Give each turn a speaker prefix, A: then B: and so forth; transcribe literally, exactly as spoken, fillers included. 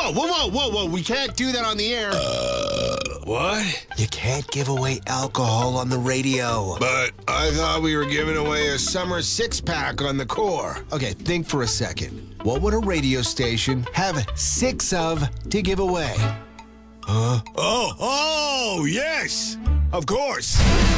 A: whoa, whoa, whoa, whoa, whoa. We can't do that on the air.
B: Uh, what?
C: You can't give away alcohol on the radio.
B: But I thought we were giving away a summer six-pack on the core.
C: Okay, think for a second. What would a radio station have six of to give away?
B: Huh? Oh, oh, yes! Of course!